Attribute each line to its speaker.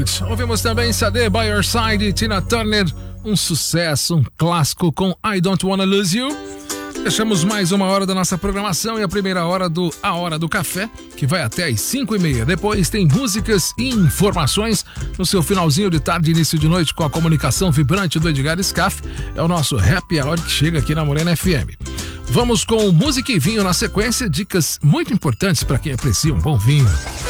Speaker 1: Good. Ouvimos também Sade By Your Side, Tina Turner, um sucesso, um clássico com I Don't Wanna Lose You. Fechamos mais uma hora da nossa programação e a primeira hora do A Hora do Café, que vai até às 5h30. Depois tem músicas e informações no seu finalzinho de tarde, início de noite, com a comunicação vibrante do Edgar Scaff. É o nosso Happy Hour que chega aqui na Morena FM. Vamos com música e vinho na sequência, dicas muito importantes para quem aprecia um bom vinho.